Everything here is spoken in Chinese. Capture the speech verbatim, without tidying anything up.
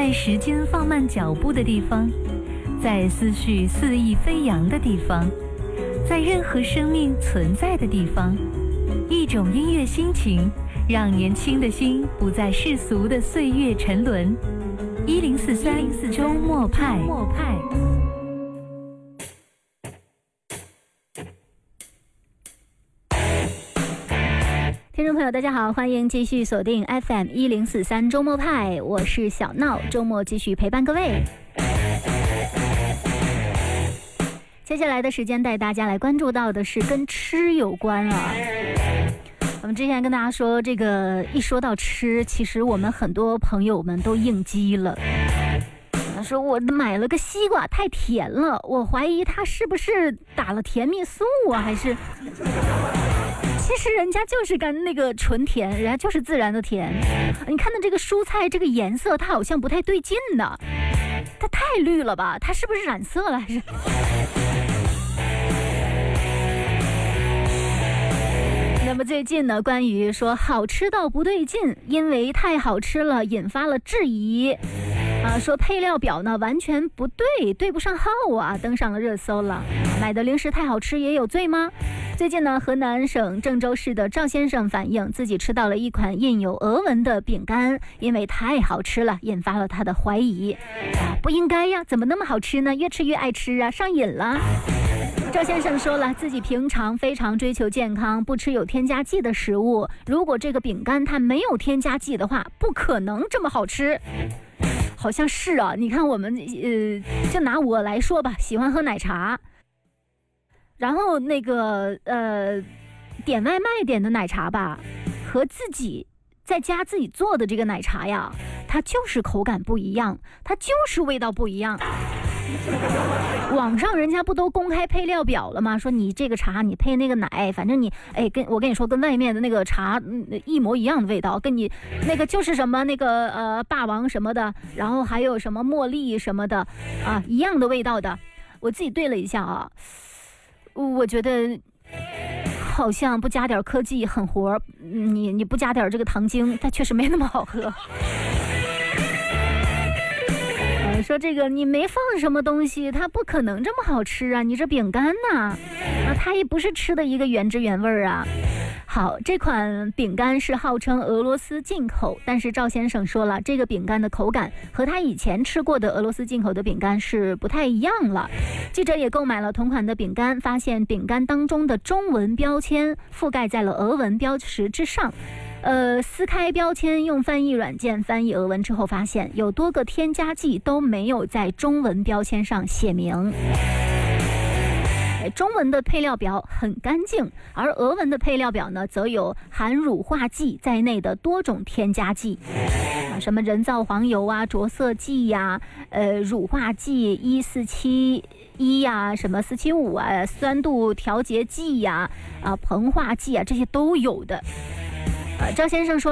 在时间放慢脚步的地方，在思绪肆意飞扬的地方，在任何生命存在的地方，一种音乐心情，让年轻的心不在世俗的岁月沉沦。一零四三周末派。 听众朋友大家好，欢迎继续锁定 F M 一零四三周末派，我是小闹，周末继续陪伴各位。接下来的时间带大家来关注到的是跟吃有关啊。我们之前跟大家说，这个一说到吃，其实我们很多朋友们都应激了。说我买了个西瓜太甜了，我怀疑他是不是打了甜蜜素啊，还是其实人家就是干那个纯甜，人家就是自然的甜。你看到这个蔬菜这个颜色，它好像不太对劲呢，它太绿了吧？它是不是染色了？还是？那么最近呢，关于说好吃到不对劲，因为太好吃了引发了质疑。啊，说配料表呢完全不对，对不上号啊，登上了热搜了。买的零食太好吃也有罪吗？最近呢，河南省郑州市的赵先生反映自己吃到了一款印有俄文的饼干，因为太好吃了，引发了他的怀疑。啊，不应该呀，怎么那么好吃呢？越吃越爱吃啊，上瘾了。赵先生说了，自己平常非常追求健康，不吃有添加剂的食物。如果这个饼干它没有添加剂的话，不可能这么好吃。好像是啊，你看我们呃，就拿我来说吧，喜欢喝奶茶，然后那个呃，点外卖点的奶茶吧，和自己在家自己做的这个奶茶呀，它就是口感不一样，它就是味道不一样。网上人家不都公开配料表了吗？说你这个茶你配那个奶，反正你哎，跟我跟你说，跟外面的那个茶、嗯、一模一样的味道，跟你那个就是什么那个呃霸王什么的，然后还有什么茉莉什么的啊，一样的味道的。我自己对了一下啊，我觉得好像不加点科技狠活，你你不加点这个糖精，它确实没那么好喝。说这个你没放什么东西，它不可能这么好吃啊！你这饼干呢、啊，啊，它也不是吃的一个原汁原味啊。好，这款饼干是号称俄罗斯进口，但是赵先生说了，这个饼干的口感和他以前吃过的俄罗斯进口的饼干是不太一样了。记者也购买了同款的饼干，发现饼干当中的中文标签覆盖在了俄文标识之上。呃，撕开标签，用翻译软件翻译俄文之后，发现有多个添加剂都没有在中文标签上写明。中文的配料表很干净，而俄文的配料表呢，则有含乳化剂在内的多种添加剂，啊，什么人造黄油啊、着色剂呀、呃，乳化剂一四七一呀、什么四七五啊、酸度调节剂呀、啊、膨化剂啊，这些都有的。呃，赵先生说